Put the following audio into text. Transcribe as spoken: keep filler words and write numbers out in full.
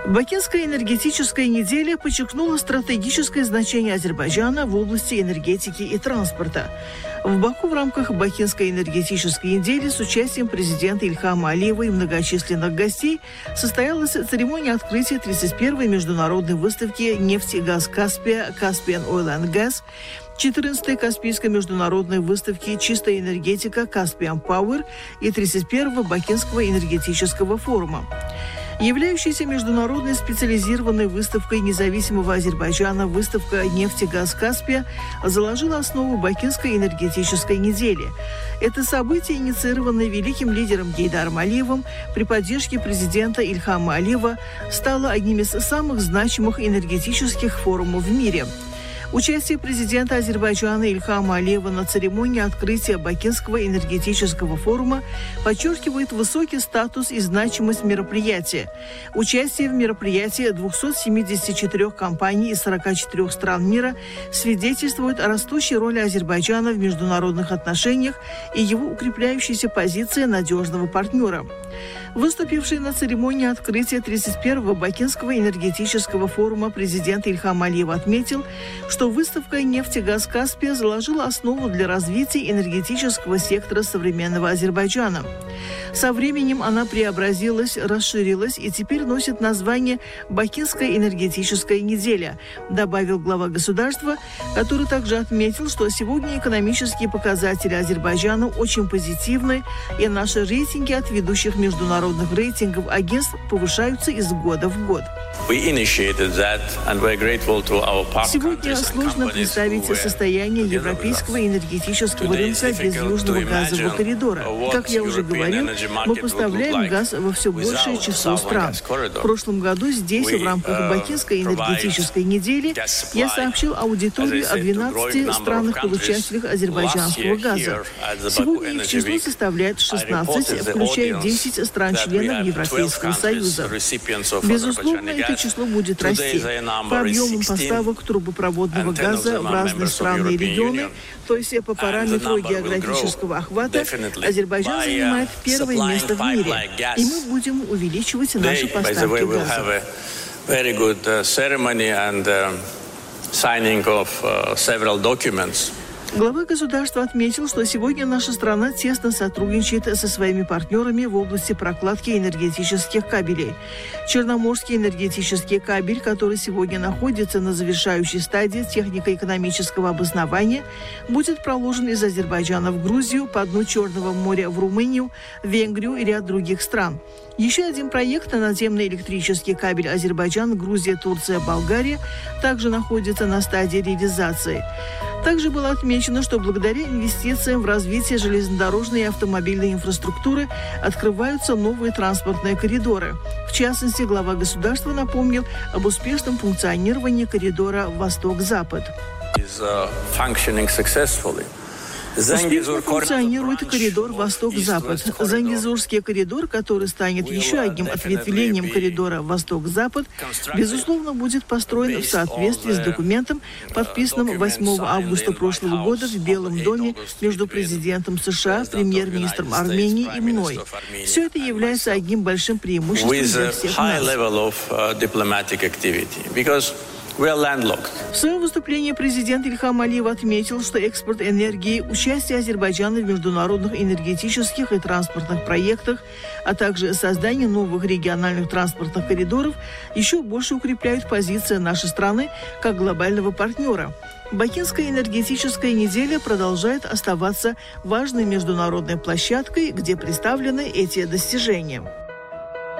Бакинская энергетическая неделя подчеркнула стратегическое значение Азербайджана в области энергетики и транспорта. В Баку в рамках Бакинской энергетической недели с участием президента Ильхама Алиева и многочисленных гостей состоялась церемония открытия тридцать первой международной выставки «Нефть и газ Каспия» «Caspian Oil and Gas», четырнадцатой Каспийской международной выставки «Чистая энергетика» «Caspian Power» и тридцать первого Бакинского энергетического форума. Являющаяся международной специализированной выставкой независимого Азербайджана выставка «Нефть и газ Каспия» заложила основу Бакинской энергетической недели. Это событие, инициированное великим лидером Гейдаром Алиевым при поддержке президента Ильхама Алиева, стало одним из самых значимых энергетических форумов в мире. Участие президента Азербайджана Ильхама Алиева на церемонии открытия Бакинского энергетического форума подчеркивает высокий статус и значимость мероприятия. Участие в мероприятии двухсот семидесяти четырёх компаний из сорока четырёх стран мира свидетельствует о растущей роли Азербайджана в международных отношениях и его укрепляющейся позиции надежного партнера. Выступивший на церемонии открытия тридцать первого Бакинского энергетического форума президент Ильхам Алиев отметил, что выставка «Нефть и газ Каспия» заложила основу для развития энергетического сектора современного Азербайджана. Со временем она преобразилась, расширилась и теперь носит название «Бакинская энергетическая неделя», добавил глава государства, который также отметил, что сегодня экономические показатели Азербайджана очень позитивны, и наши рейтинги от ведущих международных рейтингов агентств повышаются из года в год. Сегодня сложно представить состояние европейского энергетического рынка без Южного газового коридора. Как я уже говорил, мы поставляем газ во все большее число стран. В прошлом году здесь, в рамках Бакинской энергетической недели, я сообщил аудитории о двенадцати странах-получателях азербайджанского газа. Сегодня их число составляет шестнадцать, включая десять стран-членов Европейского Союза. Безусловно, это число будет расти. По объемам поставок трубопроводного газа в разные страны и регионы, то есть по параметру географического охвата, Азербайджан занимает первое место в мире, и мы будем увеличивать наши поставки газа. Глава государства отметил, что сегодня наша страна тесно сотрудничает со своими партнерами в области прокладки энергетических кабелей. Черноморский энергетический кабель, который сегодня находится на завершающей стадии технико-экономического обоснования, будет проложен из Азербайджана в Грузию, по дну Черного моря в Румынию, Венгрию и ряд других стран. Еще один проект на наземный электрический кабель Азербайджан, Грузия, Турция, Болгария также находится на стадии реализации. Также было отмечено, что благодаря инвестициям в развитие железнодорожной и автомобильной инфраструктуры открываются новые транспортные коридоры. В частности, глава государства напомнил об успешном функционировании коридора Восток-Запад. Успешно функционирует коридор Восток-Запад. Зангезурский коридор, который станет еще одним ответвлением коридора Восток-Запад, безусловно, будет построен в соответствии с документом, подписанным восьмого августа прошлого года в Белом доме между президентом США, премьер-министром Армении и мной. Все это является одним большим преимуществом для всех нас. В своем выступлении президент Ильхам Алиев отметил, что экспорт энергии, участие Азербайджана в международных энергетических и транспортных проектах, а также создание новых региональных транспортных коридоров еще больше укрепляют позиции нашей страны как глобального партнера. Бакинская энергетическая неделя продолжает оставаться важной международной площадкой, где представлены эти достижения.